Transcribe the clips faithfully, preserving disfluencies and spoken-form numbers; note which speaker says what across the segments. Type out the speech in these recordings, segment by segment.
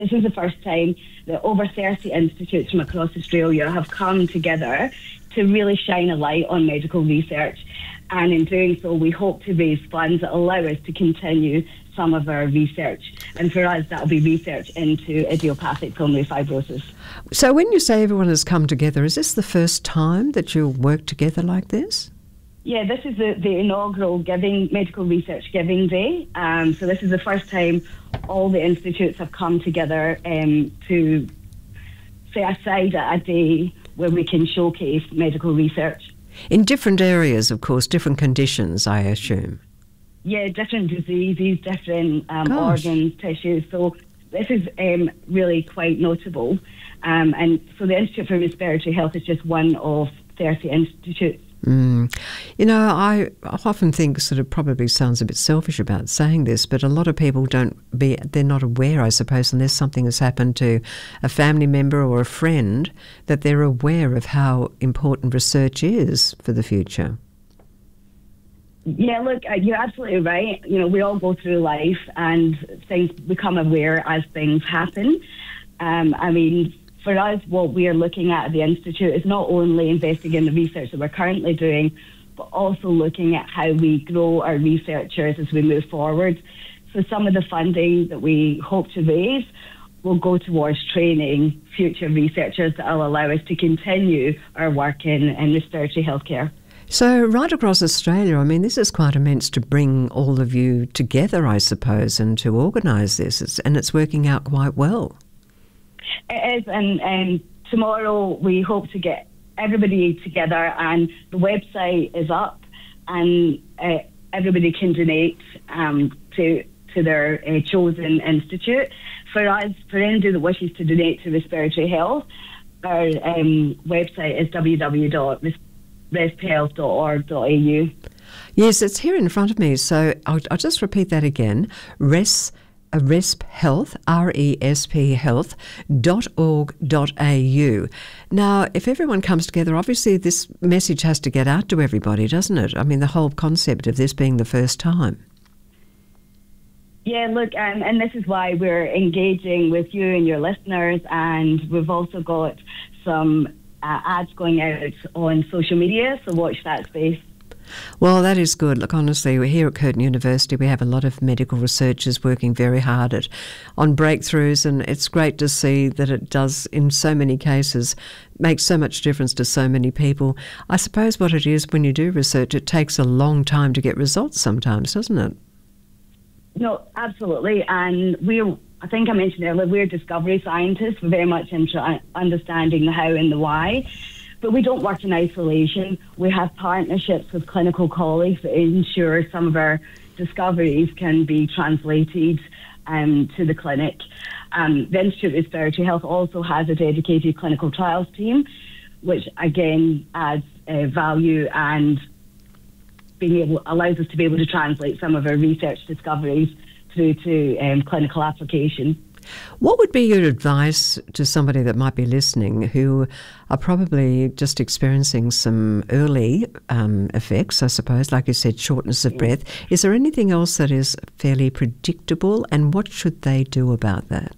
Speaker 1: This is the first time that over thirty institutes from across Australia have come together to really shine a light on medical research. And in doing so, we hope to raise funds that allow us to continue some of our research. And for us, that'll be research into idiopathic pulmonary fibrosis.
Speaker 2: So when you say everyone has come together, is this the first time that you'll work together like this?
Speaker 1: Yeah, this is the, the inaugural Giving Medical Research Giving Day. Um, so this is the first time all the institutes have come together um, to set aside a day where we can showcase medical research.
Speaker 2: In different areas, of course, different conditions, I assume.
Speaker 1: Yeah, different diseases, different um, organs, tissues. So this is um, really quite notable. Um, and so the Institute for Respiratory Health is just one of thirty institutes.
Speaker 2: Mm. You know, I often think sort of probably sounds a bit selfish about saying this, but a lot of people don't be, they're not aware, I suppose, unless something has happened to a family member or a friend, that they're aware of how important research is for the future.
Speaker 1: Yeah, look, you're absolutely right. You know, we all go through life and things become aware as things happen. Um, I mean, for us, what we are looking at at the Institute is not only investigating the research that we're currently doing, but also looking at how we grow our researchers as we move forward. So some of the funding that we hope to raise will go towards training future researchers that will allow us to continue our work in, in respiratory healthcare.
Speaker 2: So right across Australia, I mean, this is quite immense to bring all of you together, I suppose, and to organise this, it's, and it's working out quite well.
Speaker 1: It is, and, and tomorrow we hope to get everybody together, and the website is up, and uh, everybody can donate um, to to their uh, chosen institute. For us, for anybody that wishes to donate to respiratory health, our um, website is w w w dot resp health dot org dot a u.
Speaker 2: Yes, it's here in front of me, so I'll, I'll just repeat that again. Res. Resp Health, R E S P Health, dot org dot A U. Now, if everyone comes together, obviously this message has to get out to everybody, doesn't it? I mean, the whole concept of this being the first time.
Speaker 1: Yeah, look, um, and this is why we're engaging with you and your listeners, and we've also got some uh, ads going out on social media, so watch that space.
Speaker 2: Well, that is good. Look, honestly, we're here at Curtin University. We have a lot of medical researchers working very hard at, on breakthroughs, and it's great to see that it does, in so many cases, make so much difference to so many people. I suppose what it is when you do research, it takes a long time to get results sometimes, doesn't it?
Speaker 1: No, absolutely. And we're, I think I mentioned earlier, we're discovery scientists. We're very much into understanding the how and the why. But we don't work in isolation. We have partnerships with clinical colleagues that ensure some of our discoveries can be translated um, to the clinic. Um, the Institute of Respiratory Health also has a dedicated clinical trials team, which again adds uh, value and being able allows us to be able to translate some of our research discoveries through to um, clinical application.
Speaker 2: What would be your advice to somebody that might be listening who are probably just experiencing some early um, effects, I suppose, like you said, shortness of breath? Is there anything else that is fairly predictable, and what should they do about that?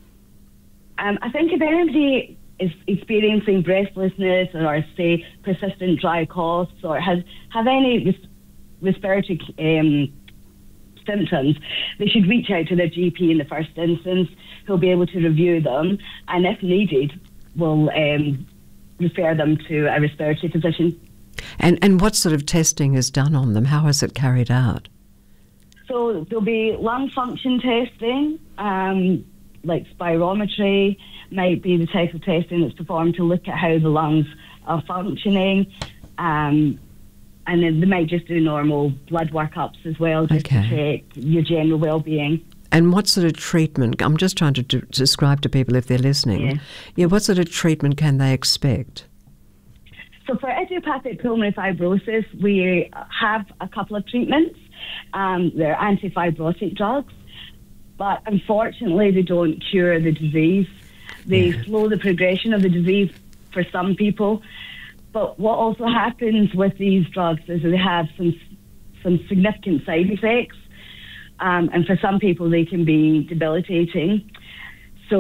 Speaker 1: Um, I think if anybody is experiencing breathlessness or, say, persistent dry coughs or has have any res- respiratory um symptoms, they should reach out to their G P in the first instance, who'll be able to review them, and if needed, will um, refer them to a respiratory physician.
Speaker 2: And and what sort of testing is done on them? How is it carried out?
Speaker 1: So there'll be lung function testing, um, like spirometry might be the type of testing that's performed to look at how the lungs are functioning. Um, And then they might just do normal blood workups as well, just
Speaker 2: okay.
Speaker 1: to check your general well-being.
Speaker 2: And what sort of treatment? I'm just trying to d- describe to people if they're listening.
Speaker 1: Yeah.
Speaker 2: yeah, what sort of treatment can they expect?
Speaker 1: So for idiopathic pulmonary fibrosis, we have a couple of treatments. Um, they're antifibrotic drugs, but unfortunately they don't cure the disease. They yeah. slow the progression of the disease for some people. But what also happens with these drugs is they have some some significant side effects, um, and for some people they can be debilitating.